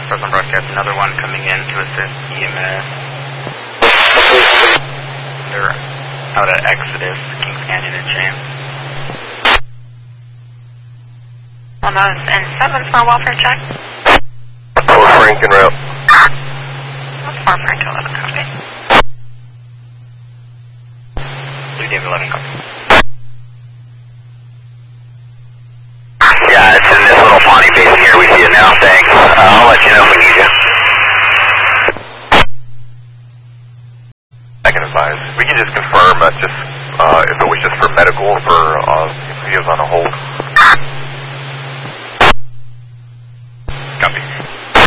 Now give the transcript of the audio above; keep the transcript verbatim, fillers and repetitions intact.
Brooklyn broadcast, another one coming in to assist E M S. They're out at Exodus, Kings Canyon and James. One nine and seven for a welfare check. four Frank en route. That's four Frank eleven, copy. Blue Dave eleven, copy. Yeah, it's in this little Pawnee basin here. We see it now. Thanks. Uh, I'll let you know if we need you. I can advise. We can just confirm uh, just uh, if it was just for medical for uh, if he was on a hold.